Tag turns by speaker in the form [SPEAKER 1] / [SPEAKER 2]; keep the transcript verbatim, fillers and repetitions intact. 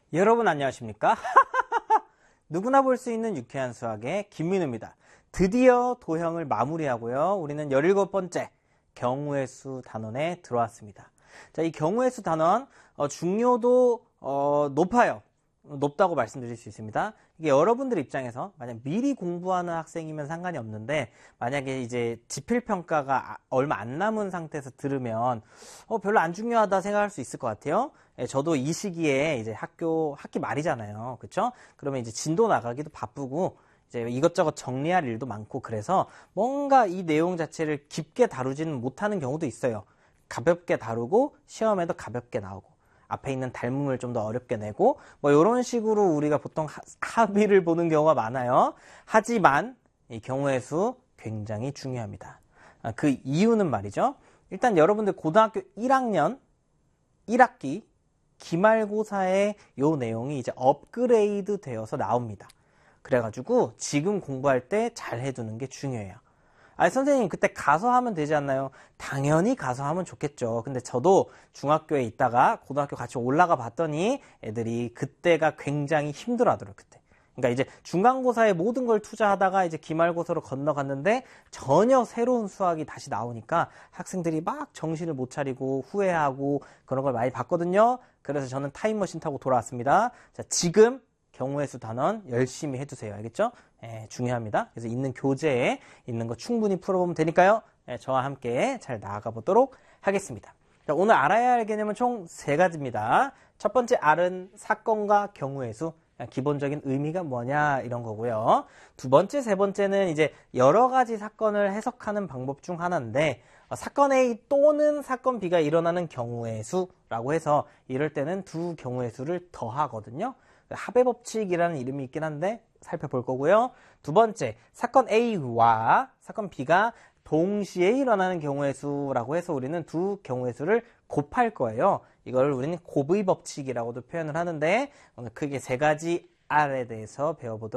[SPEAKER 1] 여러분 안녕하십니까? 누구나 볼 수 있는 유쾌한 수학의 김민우입니다. 드디어 도형을 마무리하고요. 우리는 열일곱 번째 경우의 수 단원에 들어왔습니다. 자, 이 경우의 수 단원 어, 중요도 어, 높아요. 높다고 말씀드릴 수 있습니다. 이게 여러분들 입장에서 만약 미리 공부하는 학생이면 상관이 없는데 만약에 이제 지필평가가 얼마 안 남은 상태에서 들으면 어, 별로 안 중요하다 생각할 수 있을 것 같아요. 예, 저도 이 시기에 이제 학교 학기 말이잖아요. 그렇죠? 그러면 이제 진도 나가기도 바쁘고 이제 이것저것 정리할 일도 많고 그래서 뭔가 이 내용 자체를 깊게 다루지는 못하는 경우도 있어요. 가볍게 다루고 시험에도 가볍게 나오고 앞에 있는 닮음을 좀 더 어렵게 내고 뭐 이런 식으로 우리가 보통 하, 합의를 보는 경우가 많아요. 하지만 이 경우의 수 굉장히 중요합니다. 아, 그 이유는 말이죠. 일단 여러분들 고등학교 일 학년 일 학기 기말고사의 요 내용이 이제 업그레이드 되어서 나옵니다. 그래가지고 지금 공부할 때 잘 해두는 게 중요해요. 아니 선생님 그때 가서 하면 되지 않나요? 당연히 가서 하면 좋겠죠. 근데 저도 중학교에 있다가 고등학교 같이 올라가 봤더니 애들이 그때가 굉장히 힘들어 하더라고요. 그때. 그러니까 이제 중간고사에 모든 걸 투자하다가 이제 기말고사로 건너갔는데 전혀 새로운 수학이 다시 나오니까 학생들이 막 정신을 못 차리고 후회하고 그런 걸 많이 봤거든요. 그래서 저는 타임머신 타고 돌아왔습니다. 자, 지금 경우의 수 단원 열심히 해두세요. 알겠죠? 예, 중요합니다. 그래서 있는 교재에 있는 거 충분히 풀어보면 되니까요. 예, 저와 함께 잘 나아가 보도록 하겠습니다. 자, 오늘 알아야 할 개념은 총 세 가지입니다. 첫 번째 R은 사건과 경우의 수. 기본적인 의미가 뭐냐 이런 거고요. 두 번째, 세 번째는 이제 여러 가지 사건을 해석하는 방법 중 하나인데 사건 A 또는 사건 B가 일어나는 경우의 수라고 해서 이럴 때는 두 경우의 수를 더하거든요. 합의 법칙이라는 이름이 있긴 한데 살펴볼 거고요. 두 번째, 사건 A와 사건 B가 동시에 일어나는 경우의 수라고 해서 우리는 두 경우의 수를 곱할 거예요. 이걸 우리는 곱의 법칙이라고도 표현을 하는데 오늘 크게 세 가지 R에 대해서 배워보도록